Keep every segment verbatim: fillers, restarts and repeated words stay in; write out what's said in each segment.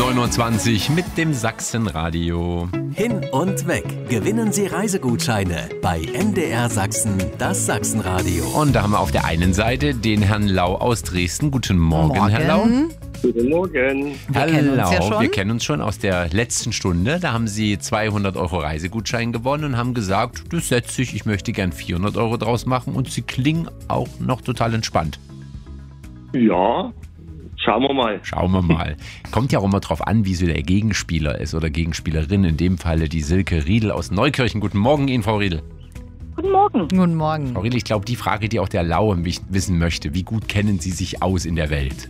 neun Uhr zwanzig mit dem Sachsenradio. Hin und weg. Gewinnen Sie Reisegutscheine bei M D R Sachsen, das Sachsenradio. Und da haben wir auf der einen Seite den Herrn Lau aus Dresden. Guten Morgen, Morgen. Herr Lau. Guten Morgen. Wir Herr kennen uns Lau, ja schon. wir kennen uns schon aus der letzten Stunde. Da haben Sie zweihundert Euro Reisegutschein gewonnen und haben gesagt, das setzt sich, ich möchte gern vierhundert Euro draus machen. Und Sie klingen auch noch total entspannt. Ja, schauen wir mal. Schauen wir mal. Kommt ja auch immer drauf an, wie so der Gegenspieler ist oder Gegenspielerin. In dem Falle die Silke Riedel aus Neukirchen. Guten Morgen Ihnen, Frau Riedel. Guten Morgen. Guten Morgen. Frau Riedel, ich glaube, die Frage, die auch der Lau wissen möchte, wie gut kennen Sie sich aus in der Welt?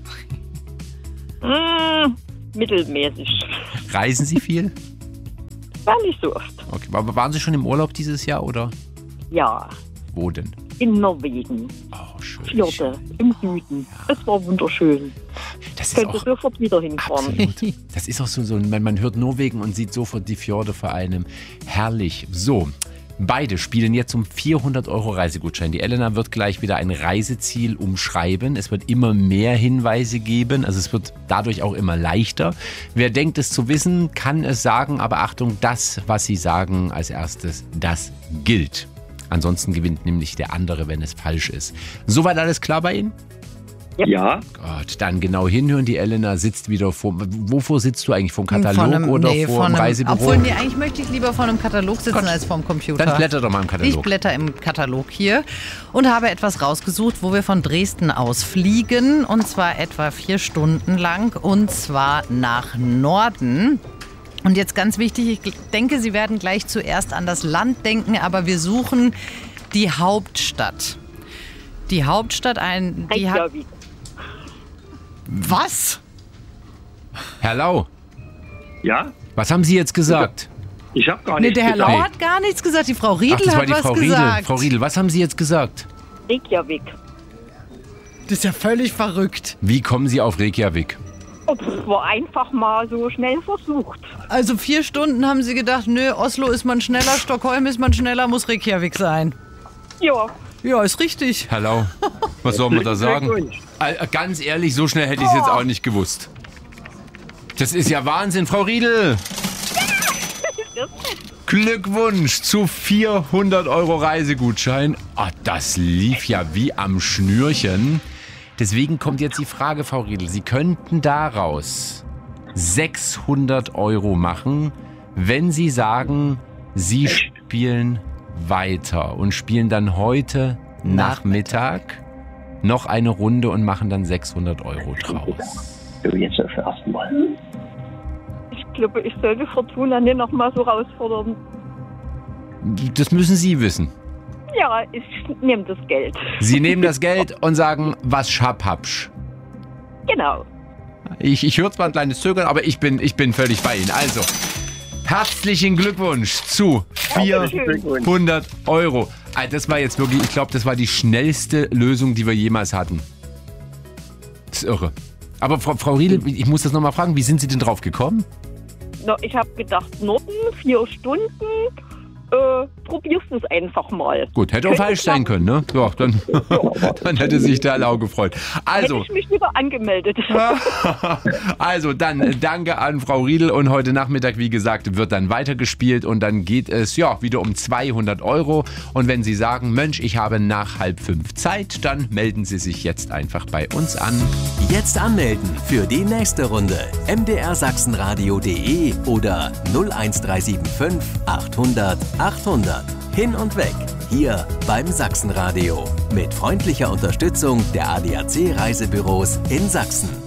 Mmh, mittelmäßig. Reisen Sie viel? War nicht so oft. Okay. Aber waren Sie schon im Urlaub dieses Jahr oder Ja, wo denn? in Norwegen. Oh, schön. Fjorde im Süden. Es war wunderschön. Das ist Könnte auch sofort wieder hinfahren. absolut. Das ist auch so, so man, man hört Norwegen und sieht sofort die Fjorde vor einem. Herrlich. So, beide spielen jetzt um vierhundert Euro Reisegutschein. Die Elena wird gleich wieder ein Reiseziel umschreiben. Es wird immer mehr Hinweise geben. Also es wird dadurch auch immer leichter. Wer denkt es zu wissen, kann es sagen. Aber Achtung, das, was sie sagen als erstes, das gilt. Ansonsten gewinnt nämlich der andere, wenn es falsch ist. Soweit alles klar bei Ihnen? Ja, Gott, dann genau hinhören. Die Elena sitzt wieder vor. Wovor sitzt du eigentlich? Vor dem Katalog Von einem- oder nee, vor von dem einem- Reisebüro? Obwohl, nee, eigentlich möchte ich lieber vor einem Katalog sitzen Gott. als vor dem Computer. Dann blätter doch mal im Ich Katalog. blätter im Katalog hier und habe etwas rausgesucht, wo wir von Dresden aus fliegen. Und zwar etwa vier Stunden lang. Und zwar nach Norden. Und jetzt ganz wichtig, ich denke, Sie werden gleich zuerst an das Land denken, aber wir suchen die Hauptstadt. Die Hauptstadt, ein... Die hat, Reykjavik. was? Herr Lau, ja, was haben Sie jetzt gesagt? ich habe gar Nee, nicht der Herr gesagt. Lau hat gar nichts gesagt. Die Frau Riedel Ach, das war hat die was Frau Riedel. gesagt. Frau Riedel, was haben Sie jetzt gesagt? Reykjavik. Das ist ja völlig verrückt. Wie kommen Sie auf Reykjavik? Oh, das war einfach mal so schnell versucht. Also vier Stunden haben Sie gedacht, nö, Oslo ist man schneller, Stockholm ist man schneller, muss Reykjavik sein. Ja, Ja, ist richtig. Herr Lau, was soll man da sagen? Glückwunsch. Äh, Ganz ehrlich, so schnell hätte ich es jetzt auch nicht gewusst. Das ist ja Wahnsinn, Frau Riedel. Glückwunsch zu vierhundert Euro Reisegutschein. Ah, das lief ja wie am Schnürchen. Deswegen kommt jetzt die Frage, Frau Riedel. Sie könnten daraus sechshundert Euro machen, wenn Sie sagen, Sie spielen weiter und spielen dann heute Nachmittag noch eine Runde und machen dann sechshundert Euro draus. So, jetzt das erste Mal. ich glaube, ich sollte Fortuna nicht noch mal so herausfordern. Das müssen Sie wissen. Ja, ich nehme das Geld. Sie nehmen das Geld und sagen, was schapphapsch. Genau. Ich, ich höre zwar ein kleines Zögern, aber ich bin, ich bin völlig bei Ihnen. Also, herzlichen Glückwunsch zu vierhundert Euro. Ah, das war jetzt wirklich, ich glaube, das war die schnellste Lösung, die wir jemals hatten. Das ist irre. Aber Frau, Frau Riedel, ich muss das nochmal fragen, wie sind Sie denn drauf gekommen? Na, ich habe gedacht, Norden, vier Stunden. Äh, probierst es einfach mal. Gut, hätte auch falsch sein können, ne? Ja, dann, dann hätte sich der Lau gefreut. Also, Hätte ich mich lieber angemeldet. also dann äh, danke an Frau Riedel und heute Nachmittag, wie gesagt, wird dann weitergespielt und dann geht es ja wieder um zweihundert Euro und wenn Sie sagen, Mensch, ich habe nach halb fünf Zeit, dann melden Sie sich jetzt einfach bei uns an. Jetzt anmelden für die nächste Runde. m d r sachsenradio punkt de oder null eins drei sieben fünf achthundert achthundert. Hin und weg. Hier beim Sachsenradio. Mit freundlicher Unterstützung der A D A C Reisebüros in Sachsen.